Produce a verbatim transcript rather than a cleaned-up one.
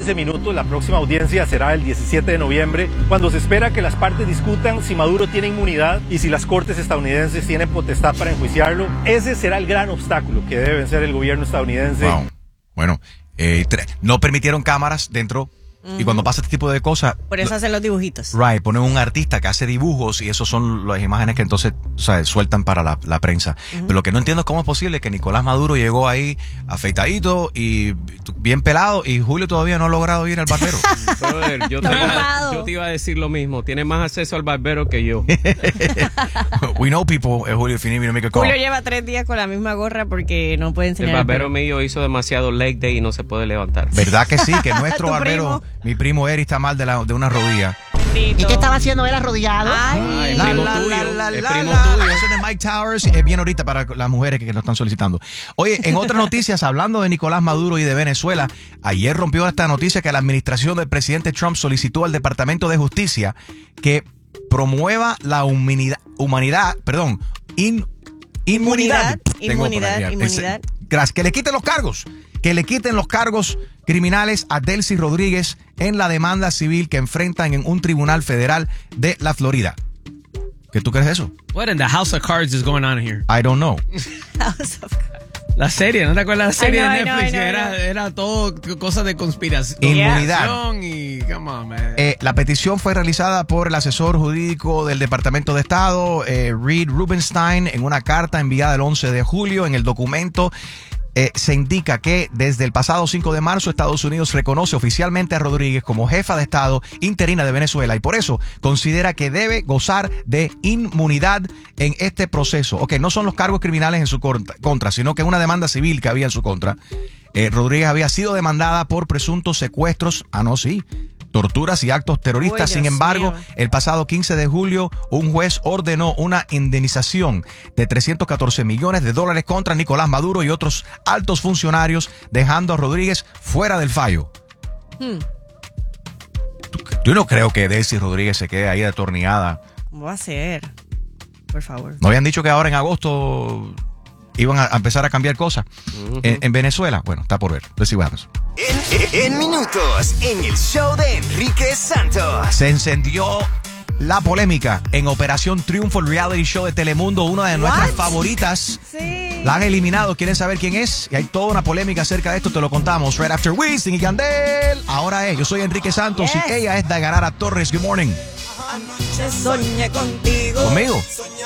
quince minutos. La próxima audiencia será el diecisiete de noviembre, cuando se espera que las partes discutan si Maduro tiene inmunidad y si las cortes estadounidenses tienen potestad para enjuiciarlo. Ese será el gran obstáculo que debe vencer el gobierno estadounidense. Wow. Bueno, eh, no permitieron cámaras dentro. Y cuando pasa este tipo de cosas... Por eso hacen los dibujitos. Right, ponen un artista que hace dibujos y esos son las imágenes que entonces, o sea, sueltan para la, la prensa. Uh-huh. Pero lo que no entiendo es cómo es posible que Nicolás Maduro llegó ahí afeitadito y bien pelado y Julio todavía no ha logrado ir al barbero. Brother, yo, te iba, yo te iba a decir lo mismo. Tiene más acceso al barbero que yo. We know people, eh, Julio, if you need me to make a call. Julio lleva tres días con la misma gorra porque no puede enseñar. El barbero el mío hizo demasiado leg day y no se puede levantar. ¿Verdad que sí? Que nuestro barbero... Primo? Mi primo Eri está mal de, la, de una rodilla. ¿Y qué estaba haciendo él arrodillado? Ay, Ay, el la, primo la, tuyo. La, la, el la, primo la, tuyo. Eso de Mike Towers es bien ahorita para las mujeres que, que lo están solicitando. Oye, en otras noticias, hablando de Nicolás Maduro y de Venezuela, ayer rompió esta noticia que la administración del presidente Trump solicitó al Departamento de Justicia que promueva la humanidad, humanidad perdón, in, inmunidad. Inmunidad, inmunidad, inmunidad. Gracias, que le quiten los cargos. Que le quiten los cargos criminales a Delcy Rodríguez en la demanda civil que enfrentan en un tribunal federal de la Florida. ¿Qué tú crees de eso? What in the House of Cards is going on here? I don't know. House of Cards. La serie, ¿no te acuerdas la serie know, de Netflix? I know, I know, que era, I know. era todo cosas de conspiración. Inmunidad. Y, come on, man. Eh, la petición fue realizada por el asesor jurídico del Departamento de Estado, eh, Reed Rubenstein, en una carta enviada el once de julio. En el documento Eh, se indica que desde el pasado cinco de marzo Estados Unidos reconoce oficialmente a Rodríguez como jefa de Estado interina de Venezuela y por eso considera que debe gozar de inmunidad en este proceso. Ok, no son los cargos criminales en su contra, sino que es una demanda civil que había en su contra. Eh, Rodríguez había sido demandada por presuntos secuestros, ah no, sí, torturas y actos terroristas. Uy, Sin Dios embargo, mío. el pasado quince de julio, un juez ordenó una indemnización de trescientos catorce millones de dólares contra Nicolás Maduro y otros altos funcionarios, dejando a Rodríguez fuera del fallo. Hmm. Yo no creo que Delcy Rodríguez se quede ahí atornillada. ¿Cómo va a ser? Por favor. ¿No habían dicho que ahora en agosto iban a empezar a cambiar cosas uh-huh. en, en Venezuela? Bueno, está por ver. Let's see what happens. En, en minutos, en el show de Enrique Santos. Se encendió la polémica en Operación Triunfo, el reality show de Telemundo, una de nuestras What? favoritas. Sí. La han eliminado, quieren saber quién es. Y hay toda una polémica acerca de esto, te lo contamos. Right after Wisin y Yandel. Ahora es, yo soy Enrique Santos Yes. y ella es Dayanara Torres. Good morning. Anoche soñé contigo. ¿Conmigo?